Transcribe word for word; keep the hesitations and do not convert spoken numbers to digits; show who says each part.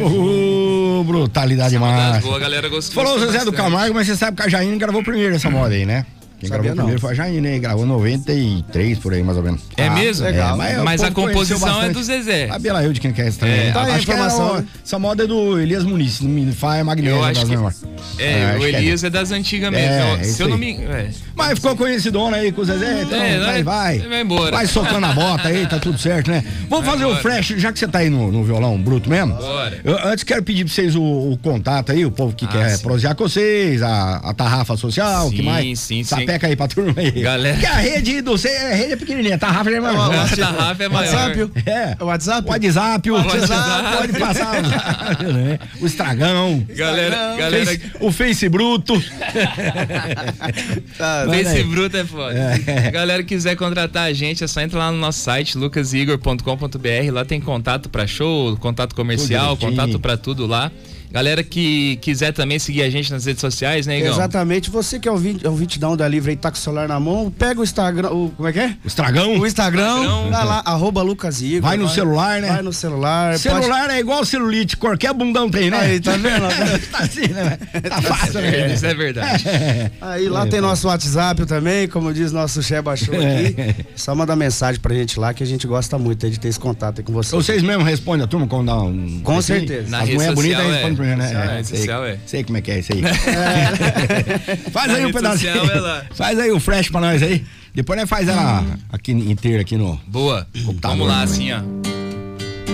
Speaker 1: Uh, brutalidade máxima.
Speaker 2: Boa, a galera gostou.
Speaker 1: Falou o Zezé do Camargo, mas você sabe que a Jaine gravou primeiro essa moda aí, né? Quem Sabia gravou não. primeiro foi a Jaine, né? Gravou noventa e três por aí, mais ou menos.
Speaker 2: É ah, mesmo?
Speaker 1: Legal.
Speaker 2: É, mas mas a composição é do Zezé.
Speaker 1: A Bela eu de quem quer essa também.
Speaker 2: É,
Speaker 1: tá
Speaker 2: a
Speaker 1: acho informação. Que é, ó, essa moda é do Elias Muniz, não me faz Magnésia das memórias.
Speaker 2: É, o Elias é, é das antigas mesmo. É, se eu não me. É.
Speaker 1: Mas ficou conhecidona aí com o Zezé, então é, vai, vai.
Speaker 2: Vai embora.
Speaker 1: Vai socando a bota aí, tá tudo certo, né? Vamos vai fazer embora. O fresh, já que você tá aí no, no violão bruto mesmo.
Speaker 2: Bora.
Speaker 1: Eu antes quero pedir pra vocês o, o contato aí, o povo que ah, quer sim. prosear com vocês, a, a tarrafa social, o que mais?
Speaker 2: Sim, sim,
Speaker 1: Sapeca aí pra turma aí.
Speaker 2: Galera.
Speaker 1: Porque a rede do você, a rede é pequenininha, a tarrafa é maior.
Speaker 2: A tarrafa é maior.
Speaker 1: WhatsApp, é.
Speaker 3: O WhatsApp?
Speaker 1: O WhatsApp, o WhatsApp, pode passar o WhatsApp, né? O estragão.
Speaker 2: Galera, galera.
Speaker 1: Face, o Face Bruto.
Speaker 2: Tá, Face Bruto é foda. É. Galera que quiser contratar a gente, é só entrar lá no nosso site, lucas igor ponto com ponto b r. Lá tem contato pra show, contato comercial, contato pra tudo lá. Galera que quiser também seguir a gente nas redes sociais, né, Igão?
Speaker 3: Exatamente. Você que é ouvinte, ouvinte da Onda Livre aí, tá com o celular na mão, pega o Instagram, o, como é que é?
Speaker 1: O Estragão.
Speaker 3: O Instagram, vai lá, arroba Lucas Igor.
Speaker 1: Vai no vai, celular, né?
Speaker 3: Vai no celular.
Speaker 1: Celular pode... é igual celulite, qualquer bundão tem, né?
Speaker 3: Aí, tá vendo?
Speaker 1: Tá assim, né? Tá fácil, né?
Speaker 2: Isso é verdade.
Speaker 3: Aí lá é, tem é. nosso WhatsApp também, como diz nosso Sheba Show aqui. É. Só manda mensagem pra gente lá que a gente gosta muito de ter esse contato aí com vocês.
Speaker 1: Vocês mesmo respondem a turma quando dá um...
Speaker 3: Com assim, certeza.
Speaker 2: Na As mulheres bonitas respondem
Speaker 1: pra mim, né?
Speaker 2: É.
Speaker 1: Sei,
Speaker 2: é.
Speaker 1: sei como é que é isso aí. É. Faz aí um pedacinho. É faz aí o fresh pra nós aí. Depois nós faz ela aqui inteira aqui no.
Speaker 2: Boa. Vamos lá, assim, ó.